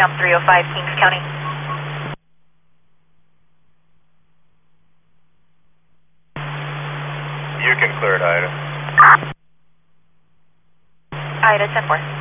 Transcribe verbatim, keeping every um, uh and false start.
I'm three oh five Kings County. You can clear it, Ida. Ida ten four.